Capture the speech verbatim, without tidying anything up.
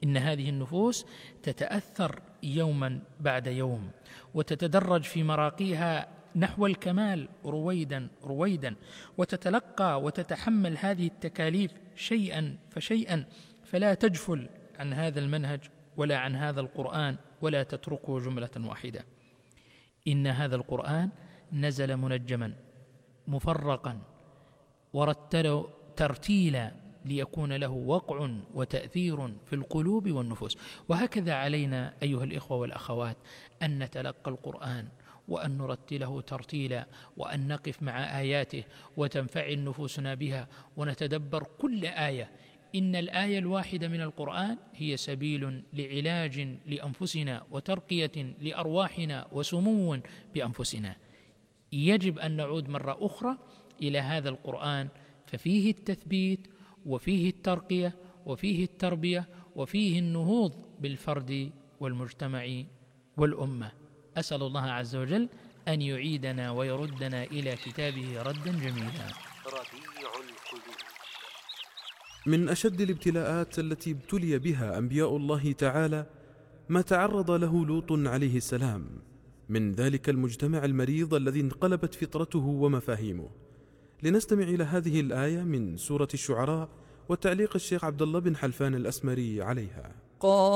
إن هذه النفوس تتأثر يوما بعد يوم وتتدرج في مراقيها نحو الكمال رويدا رويدا، وتتلقى وتتحمل هذه التكاليف شيئا فشيئا، فلا تجفل عن هذا المنهج ولا عن هذا القرآن ولا تتركه جملة واحدة. إن هذا القرآن نزل منجما مفرقا ورتله ترتيلا ليكون له وقع وتأثير في القلوب والنفوس. وهكذا علينا أيها الإخوة والأخوات أن نتلقى القرآن وأن نرتله ترتيلا، وأن نقف مع آياته وتنفعل نفوسنا بها ونتدبر كل آية. إن الآية الواحدة من القرآن هي سبيل لعلاج لأنفسنا وترقية لأرواحنا وسمو بأنفسنا. يجب أن نعود مرة أخرى إلى هذا القرآن، ففيه التثبيت وفيه الترقية وفيه التربية وفيه النهوض بالفرد والمجتمع والأمة. أسأل الله عز وجل أن يعيدنا ويردنا إلى كتابه ردا جميلا. ربيع القلوب. من أشد الابتلاءات التي ابتلي بها أنبياء الله تعالى ما تعرض له لوط عليه السلام، من ذلك المجتمع المريض الذي انقلبت فطرته ومفاهيمه. لنستمع إلى هذه الآية من سورة الشعراء وتعليق الشيخ عبد الله بن حلفان الأسمري عليها.